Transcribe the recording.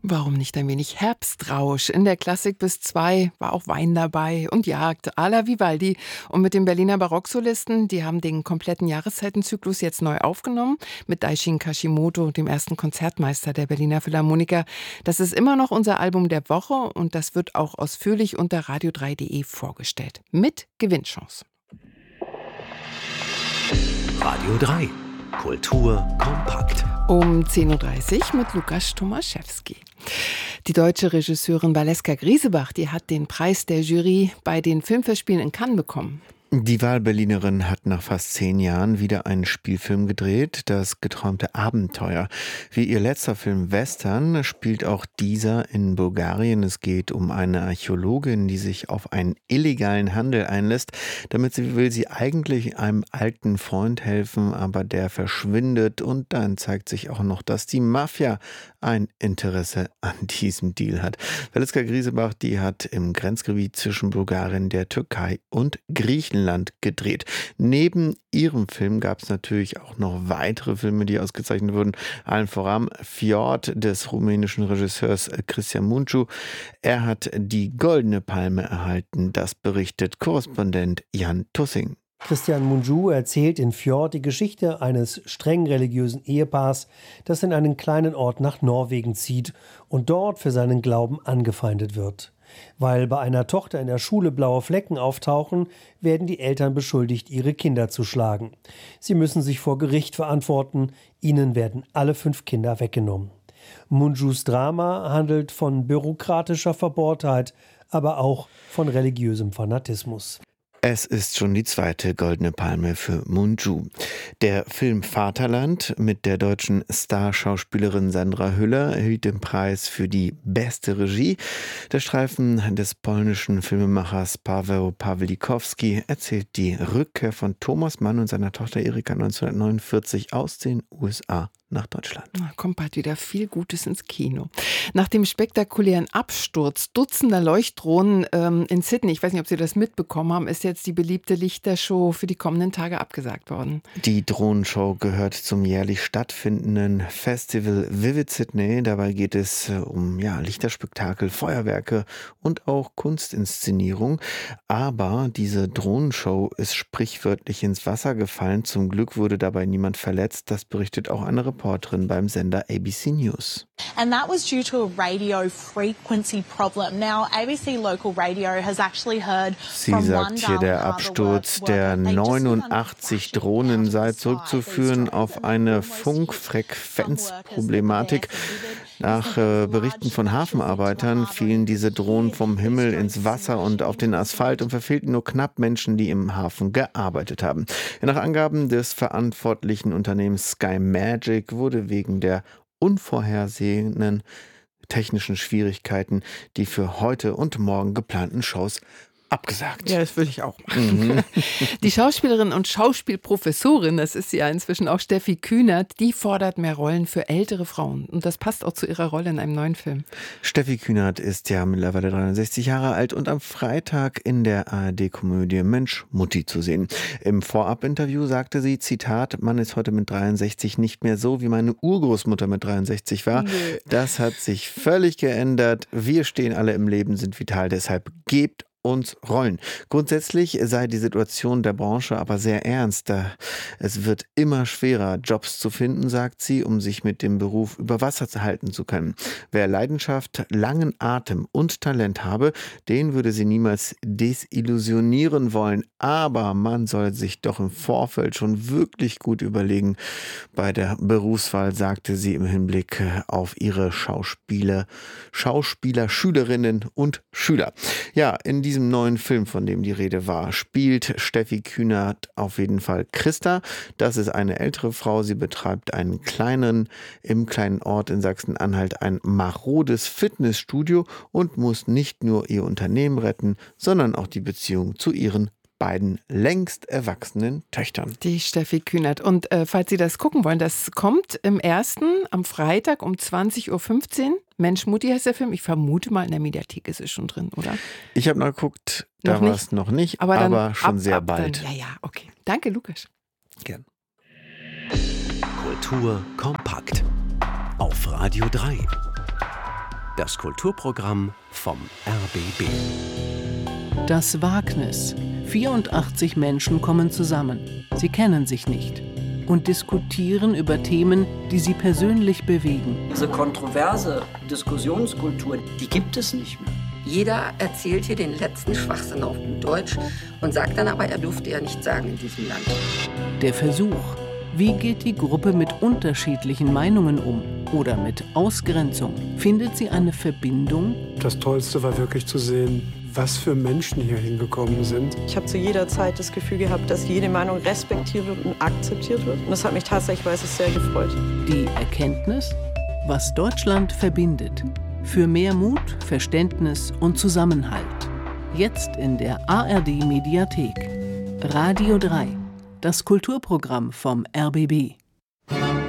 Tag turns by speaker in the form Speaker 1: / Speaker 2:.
Speaker 1: Warum nicht ein wenig Herbstrausch? In der Klassik bis 2 war auch Wein dabei und Jagd à la Vivaldi. Und mit den Berliner Barocksolisten, die haben den kompletten Jahreszeitenzyklus jetzt neu aufgenommen. Mit Daishin Kashimoto, dem ersten Konzertmeister der Berliner Philharmoniker. Das ist immer noch unser Album der Woche und das wird auch ausführlich unter radio3.de vorgestellt. Mit Gewinnchance.
Speaker 2: Radio 3. Kultur kompakt.
Speaker 1: Um 10.30 Uhr mit Lukas Tomaszewski. Die deutsche Regisseurin Valeska Griesebach, die hat den Preis der Jury bei den Filmfestspielen in Cannes bekommen.
Speaker 3: Die Wahlberlinerin hat nach fast 10 Jahren wieder einen Spielfilm gedreht, das geträumte Abenteuer. Wie ihr letzter Film Western spielt auch dieser in Bulgarien. Es geht um eine Archäologin, die sich auf einen illegalen Handel einlässt. Damit will sie eigentlich einem alten Freund helfen, aber der verschwindet. Und dann zeigt sich auch noch, dass die Mafia ein Interesse an diesem Deal hat. Valeska Griesebach, die hat im Grenzgebiet zwischen Bulgarien, der Türkei und Griechenland gedreht. Neben ihrem Film gab es natürlich auch noch weitere Filme, die ausgezeichnet wurden. Allen voran Fjord des rumänischen Regisseurs Cristian Mungiu. Er hat die Goldene Palme erhalten. Das berichtet Korrespondent Jan Tussing.
Speaker 4: Cristian Mungiu erzählt in Fjord die Geschichte eines streng religiösen Ehepaars, das in einen kleinen Ort nach Norwegen zieht und dort für seinen Glauben angefeindet wird. Weil bei einer Tochter in der Schule blaue Flecken auftauchen, werden die Eltern beschuldigt, ihre Kinder zu schlagen. Sie müssen sich vor Gericht verantworten, ihnen werden alle 5 Kinder weggenommen. Mungius Drama handelt von bürokratischer Verbohrtheit, aber auch von religiösem Fanatismus.
Speaker 3: Es ist schon die zweite Goldene Palme für Mungiu. Der Film Vaterland mit der deutschen Starschauspielerin Sandra Hüller erhielt den Preis für die beste Regie. Der Streifen des polnischen Filmemachers Paweł Pawlikowski erzählt die Rückkehr von Thomas Mann und seiner Tochter Erika 1949 aus den USA nach Deutschland.
Speaker 1: Kommt bald wieder viel Gutes ins Kino. Nach dem spektakulären Absturz Dutzender Leuchtdrohnen in Sydney, ich weiß nicht, ob Sie das mitbekommen haben, ist jetzt die beliebte Lichtershow für die kommenden Tage abgesagt worden.
Speaker 3: Die Drohnenshow gehört zum jährlich stattfindenden Festival Vivid Sydney. Dabei geht es um Lichterspektakel, Feuerwerke und auch Kunstinszenierung. Aber diese Drohnenshow ist sprichwörtlich ins Wasser gefallen. Zum Glück wurde dabei niemand verletzt. Das berichtet auch eine Reporterin beim Sender ABC News.
Speaker 5: And that was due to a radio frequency problem. Now, ABC Local Radio has actually heard
Speaker 3: Sie
Speaker 5: from
Speaker 3: sagt hier, der Absturz der 89 Drohnen sei zurückzuführen auf eine Funkfrequenzproblematik. Nach Berichten von Hafenarbeitern fielen diese Drohnen vom Himmel ins Wasser und auf den Asphalt und verfehlten nur knapp Menschen, die im Hafen gearbeitet haben. Nach Angaben des verantwortlichen Unternehmens Sky Magic wurde wegen der unvorhersehenen technischen Schwierigkeiten die für heute und morgen geplanten Shows abgesagt.
Speaker 1: Ja, das würde ich auch machen. Die Schauspielerin und Schauspielprofessorin, das ist sie ja inzwischen auch, Steffi Kühnert, die fordert mehr Rollen für ältere Frauen. Und das passt auch zu ihrer Rolle in einem neuen Film.
Speaker 3: Steffi Kühnert ist ja mittlerweile 63 Jahre alt und am Freitag in der ARD-Komödie Mensch, Mutti zu sehen. Im Vorab-Interview sagte sie, Zitat, man ist heute mit 63 nicht mehr so, wie meine Urgroßmutter mit 63 war. Nee. Das hat sich völlig geändert. Wir stehen alle im Leben, sind vital, deshalb gebt uns Rollen. Grundsätzlich sei die Situation der Branche aber sehr ernst. Es wird immer schwerer, Jobs zu finden, sagt sie, um sich mit dem Beruf über Wasser halten zu können. Wer Leidenschaft, langen Atem und Talent habe, den würde sie niemals desillusionieren wollen. Aber man soll sich doch im Vorfeld schon wirklich gut überlegen. Bei der Berufswahl sagte sie im Hinblick auf ihre Schauspieler, Schülerinnen und Schüler. Ja, in diesem neuen Film, von dem die Rede war, spielt Steffi Kühnert auf jeden Fall Christa. Das ist eine ältere Frau. Sie betreibt im kleinen Ort in Sachsen-Anhalt ein marodes Fitnessstudio und muss nicht nur ihr Unternehmen retten, sondern auch die Beziehung zu ihren beiden längst erwachsenen Töchtern.
Speaker 1: Die Steffi Kühnert. Und falls Sie das gucken wollen, das kommt am Freitag um 20.15 Uhr. Mensch, Mutti heißt der Film. Ich vermute mal, in der Mediathek ist es schon drin, oder?
Speaker 3: Ich habe mal geguckt, da war es noch nicht, aber schon sehr bald.
Speaker 1: Dann. Ja, okay. Danke, Lukas.
Speaker 3: Gern.
Speaker 2: Kultur kompakt auf Radio 3. Das Kulturprogramm vom RBB.
Speaker 6: Das Wagnis. 84 Menschen kommen zusammen. Sie kennen sich nicht und diskutieren über Themen, die sie persönlich bewegen.
Speaker 7: Diese kontroverse Diskussionskultur, die gibt es nicht mehr.
Speaker 8: Jeder erzählt hier den letzten Schwachsinn auf gut Deutsch und sagt dann aber, er durfte ja nichts sagen in diesem Land.
Speaker 6: Der Versuch. Wie geht die Gruppe mit unterschiedlichen Meinungen um oder mit Ausgrenzung? Findet sie eine Verbindung?
Speaker 9: Das Tollste war wirklich zu sehen, was für Menschen hier hingekommen sind.
Speaker 10: Ich habe zu jeder Zeit das Gefühl gehabt, dass jede Meinung respektiert wird und akzeptiert wird. Und das hat mich tatsächlich sehr gefreut.
Speaker 6: Die Erkenntnis, was Deutschland verbindet. Für mehr Mut, Verständnis und Zusammenhalt. Jetzt in der ARD Mediathek. Radio 3. Das Kulturprogramm vom RBB.